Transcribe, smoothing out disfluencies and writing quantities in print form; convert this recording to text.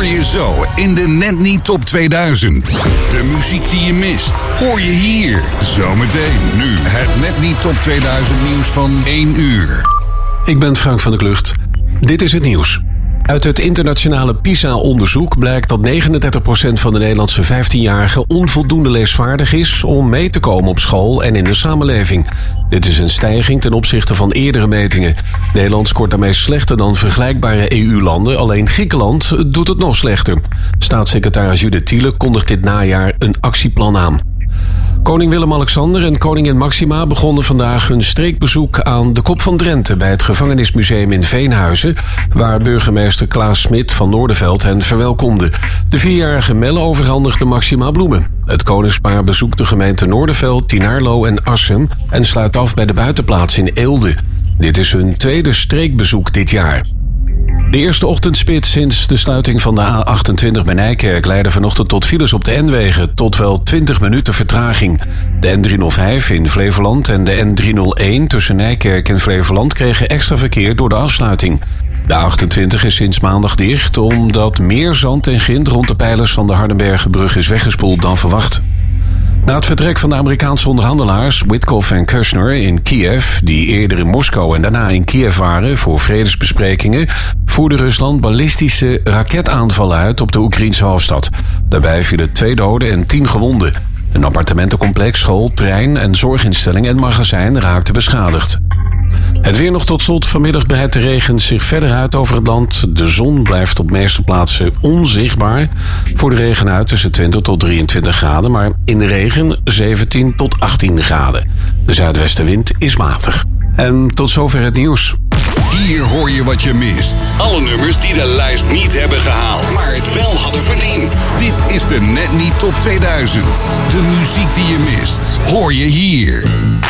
hoor je zo in de Net Niet Top 2000. De muziek die je mist, hoor je hier. Zometeen nu het Net Niet Top 2000 nieuws van 1 uur. Ik ben Frank van der Klucht. Dit is het nieuws. Uit het internationale PISA-onderzoek blijkt dat 39% van de Nederlandse 15-jarigen onvoldoende leesvaardig is om mee te komen op school en in de samenleving. Dit is een stijging ten opzichte van eerdere metingen. Nederland scoort daarmee slechter dan vergelijkbare EU-landen, alleen Griekenland doet het nog slechter. Staatssecretaris Judith Thiele kondigt dit najaar een actieplan aan. Koning Willem-Alexander en koningin Maxima begonnen vandaag hun streekbezoek aan de Kop van Drenthe bij het gevangenismuseum in Veenhuizen, waar burgemeester Klaas Smit van Noorderveld hen verwelkomde. De 4-jarige Melle overhandigde Maxima bloemen. Het koningspaar bezoekt de gemeente Noorderveld, Tienaarlo en Assem en sluit af bij de buitenplaats in Eelde. Dit is hun tweede streekbezoek dit jaar. De eerste ochtendspits sinds de sluiting van de A28 bij Nijkerk leidde vanochtend tot files op de N-wegen, tot wel 20 minuten vertraging. De N305 in Flevoland en de N301 tussen Nijkerk en Flevoland kregen extra verkeer door de afsluiting. De A28 is sinds maandag dicht omdat meer zand en grind rond de pijlers van de Hardenbergenbrug is weggespoeld dan verwacht. Na het vertrek van de Amerikaanse onderhandelaars Witkoff en Kushner in Kiev, die eerder in Moskou en daarna in Kiev waren voor vredesbesprekingen, voerde Rusland ballistische raketaanvallen uit op de Oekraïense hoofdstad. Daarbij vielen 2 doden en 10 gewonden. Een appartementencomplex, school, trein en zorginstelling en magazijn raakten beschadigd. Het weer nog tot slot. Vanmiddag breidt de regen zich verder uit over het land. De zon blijft op de meeste plaatsen onzichtbaar. Voor de regen uit tussen 20 tot 23 graden, maar in de regen 17 tot 18 graden. De zuidwestenwind is matig. En tot zover het nieuws. Hier hoor je wat je mist. Alle nummers die de lijst niet hebben gehaald, maar het wel hadden verdiend. Dit is de Net Niet Top 2000. De muziek die je mist, hoor je hier.